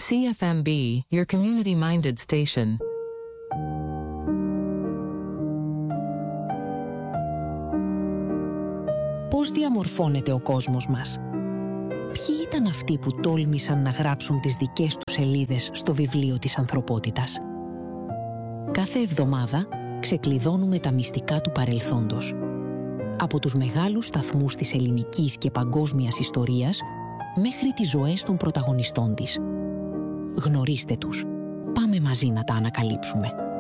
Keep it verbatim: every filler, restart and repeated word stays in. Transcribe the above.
C F M B, your community-minded station. Πώς διαμορφώνεται ο κόσμος μας? Ποιοι ήταν αυτοί που τόλμησαν να γράψουν τις δικές τους σελίδες στο βιβλίο της ανθρωπότητας? Κάθε εβδομάδα ξεκλειδώνουμε τα μυστικά του παρελθόντος. Από τους μεγάλους σταθμούς της ελληνικής και παγκόσμιας ιστορίας μέχρι τις ζωές των πρωταγωνιστών της. Γνωρίστε τους. Πάμε μαζί να τα ανακαλύψουμε.